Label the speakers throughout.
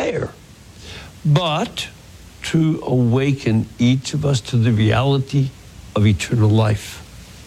Speaker 1: fire, but to awaken each of us to the reality of eternal life.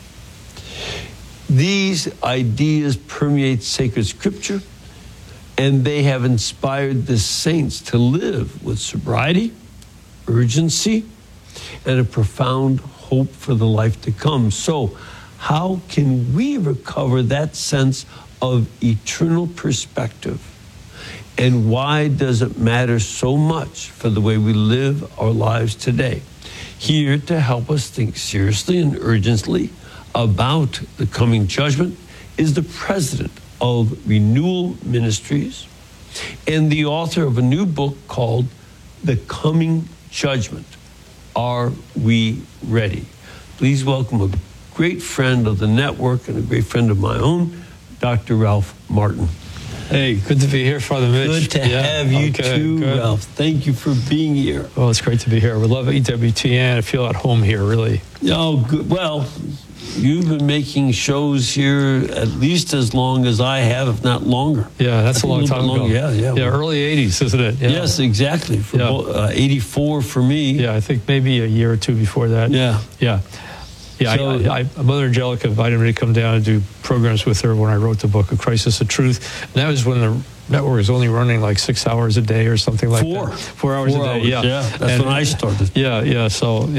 Speaker 1: These ideas permeate sacred scripture, and they have inspired the saints to live with sobriety, urgency, and a profound hope for the life to come. So, how can we recover that sense of eternal perspective? And why does it matter so much for the way we live our lives today? Here to help us think seriously and urgently about the coming judgment is the president of Renewal Ministries and the author of a new book called The Coming Judgment. Are we ready? Please welcome a great friend of the network and a great friend of my own, Dr. Ralph Martin.
Speaker 2: Hey, good to be here, Father Mitch.
Speaker 1: Good to have you too,
Speaker 2: good.
Speaker 1: Ralph. Thank you for being here.
Speaker 2: Well, it's great to be here. We love EWTN. I feel at home here, really.
Speaker 1: Oh, good. Well, you've been making shows here at least as long as I have, if not longer.
Speaker 2: Yeah, that's a long time ago.
Speaker 1: Yeah.
Speaker 2: Yeah, early 80s, isn't it? Yeah.
Speaker 1: Yes, exactly. 84 for me.
Speaker 2: Yeah, I think maybe a year or two before that.
Speaker 1: Yeah.
Speaker 2: Yeah, so, Mother Angelica invited me to come down and do programs with her when I wrote the book, A Crisis of Truth. And that was when the network was only running like 6 hours a day or something like that. 4 hours a day, yeah.
Speaker 1: That's when I started.
Speaker 2: Yeah, so,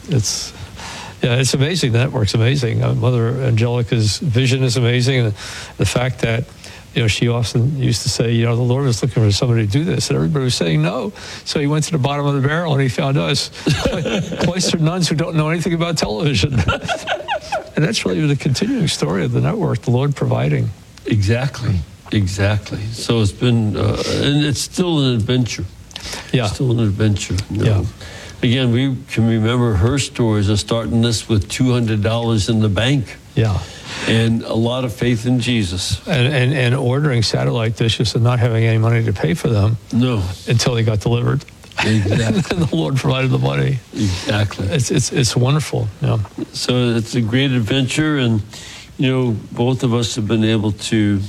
Speaker 2: it's amazing. The network's amazing. Mother Angelica's vision is amazing. And the fact that, she often used to say, the Lord was looking for somebody to do this, and everybody was saying no. So he went to the bottom of the barrel, and he found us, cloistered nuns who don't know anything about television. And that's really the continuing story of the network, the Lord providing.
Speaker 1: Exactly. So it's been, and it's still an adventure.
Speaker 2: Yeah.
Speaker 1: Still an adventure.
Speaker 2: Yeah.
Speaker 1: Again, we can remember her stories of starting this with $200 in the bank.
Speaker 2: Yeah.
Speaker 1: And a lot of faith in Jesus.
Speaker 2: And ordering satellite dishes and not having any money to pay for them.
Speaker 1: No.
Speaker 2: Until they got delivered.
Speaker 1: Exactly.
Speaker 2: And the Lord provided the money.
Speaker 1: Exactly.
Speaker 2: It's wonderful. Yeah.
Speaker 1: So it's a great adventure, and both of us have been able to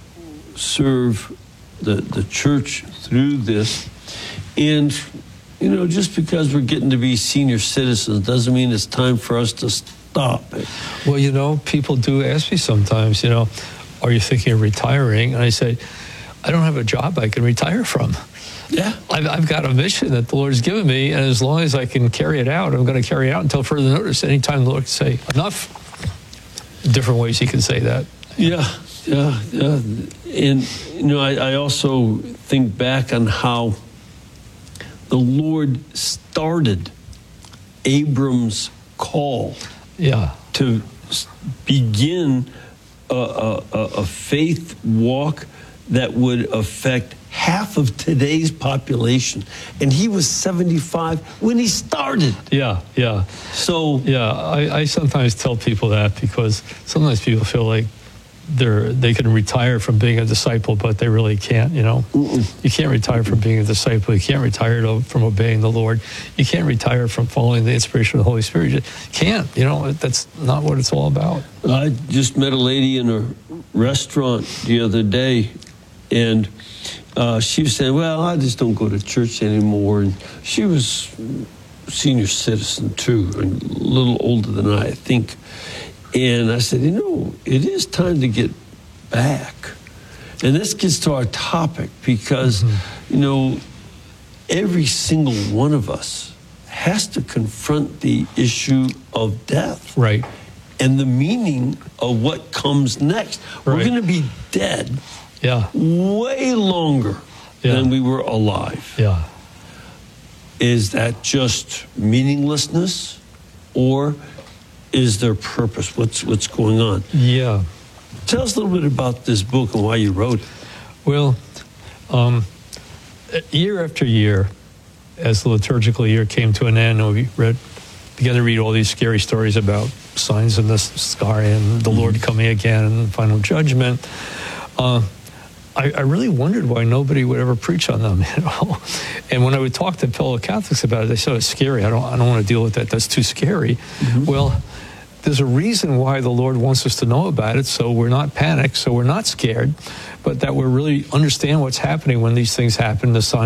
Speaker 1: serve the church through this. And just because we're getting to be senior citizens doesn't mean it's time for us to stop.
Speaker 2: Well, people do ask me sometimes, are you thinking of retiring? And I say, I don't have a job I can retire from.
Speaker 1: Yeah.
Speaker 2: I've got a mission that the Lord's given me, and as long as I can carry it out, I'm going to carry it out until further notice. Anytime the Lord can say, enough, different ways he can say that.
Speaker 1: Yeah. And, I also think back on how the Lord started Abram's call to begin a faith walk that would affect half of today's population. And he was 75 when he started.
Speaker 2: Yeah.
Speaker 1: So...
Speaker 2: Yeah, I sometimes tell people that because sometimes people feel like they can retire from being a disciple, but they really can't, You can't retire from being a disciple. You can't retire from obeying the Lord. You can't retire from following the inspiration of the Holy Spirit. You can't, that's not what it's all about.
Speaker 1: I just met a lady in a restaurant the other day, and she was saying, well, I just don't go to church anymore. And she was a senior citizen, too, and a little older than I think. And I said, it is time to get back. And this gets to our topic because, every single one of us has to confront the issue of death.
Speaker 2: Right.
Speaker 1: And the meaning of what comes next. Right. We're going to be dead way longer than we were alive.
Speaker 2: Yeah.
Speaker 1: Is that just meaninglessness, or is there purpose? What's going on?
Speaker 2: Yeah.
Speaker 1: Tell us a little bit about this book and why you wrote it.
Speaker 2: Well, year after year, as the liturgical year came to an end, we began to read all these scary stories about signs in the sky and the Lord coming again and final judgment. I really wondered why nobody would ever preach on them, And when I would talk to fellow Catholics about it, they said, it's scary. I don't want to deal with that. That's too scary. Mm-hmm. Well, there's a reason why the Lord wants us to know about it, so we're not panicked, so we're not scared, but that we really understand what's happening when these things happen, the signs